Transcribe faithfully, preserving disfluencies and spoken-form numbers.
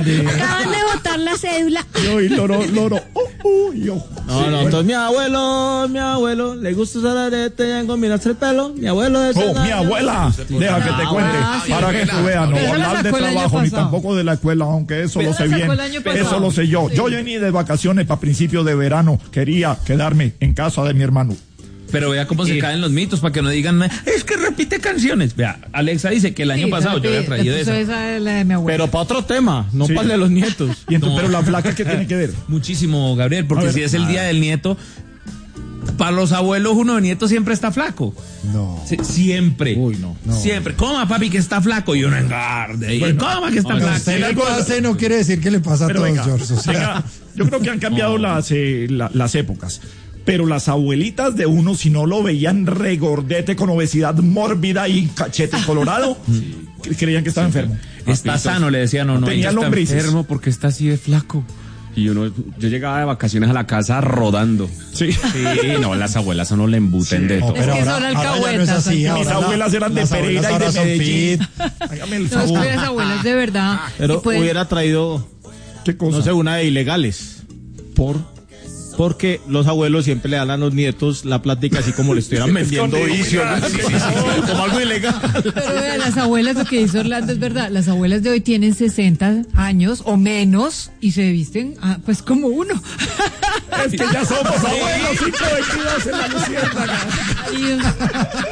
Acaban de botar la cédula. Yo y loro, loro. Uh, uh, yo. No, Sí, no, bueno. entonces mi abuelo, mi abuelo, le gusta usar arete y combinarse el pelo. Mi abuelo es. Oh, mi abuela, deja que te cuente, Ah, sí. para que tú veas, no Pero voy a esa la hablar de sacó el año trabajo ni pasado. tampoco de la escuela, aunque eso Pero lo sé la sacó bien, el año eso pasado. lo sé yo. Sí. Yo vení de vacaciones para principios de verano, quería quedarme en casa de mi hermano. Pero vea cómo se caen los mitos para que no digan, es que repite canciones. Vea, Alexa dice que el año Sí, pasado yo había traído eso. esa. Esa es la de mi abuela. Pero para otro tema, no Sí. para el de los nietos. Y entonces, No. pero la flaca, ¿qué tiene que ver? Muchísimo, Gabriel, porque A ver. si es el día del nieto, para los abuelos uno de nieto siempre está flaco. No. Sí, siempre. Uy, no, no. Siempre. Coma, papi, que está flaco. Y uno engarde. Y Bueno, coma, que está oiga, flaco. Usted le algo- pase no quiere decir que le pasa a Pero todos, venga, George. O sea, venga, yo creo que han cambiado las, eh, la- las épocas. Pero las abuelitas de uno, si no lo veían regordete con obesidad mórbida y cachete colorado, cre- creían que estaba enfermo. Está sano, le decía, no, no. Tenía ella está lombrices. enfermo porque está así de flaco. Y uno, yo llegaba de vacaciones a la casa rodando. Sí. Sí, no, las abuelas a uno le embuten de no, todo. pero Es que ahora, son ahora ya no es alcahuetas, así. Santiago. Mis ahora la- abuelas eran de las abuelas Pereira y ahora de son Medellín. fit. Hágame el No, es favor. que las abuelas de verdad. Pero y pues- hubiera traído, ¿Qué cosa? no sé, una de ilegales. Por. Porque los abuelos siempre le dan a los nietos la plática así como le estuvieran vendiendo vicio, ¿no? Como algo ilegal. Pero vean, las abuelas, lo que dice Orlando es verdad. Las abuelas de hoy tienen sesenta años o menos y se visten ah, pues como uno. Es que ya somos abuelos, cinco veintidós en la luciérnaga. Ay, Dios.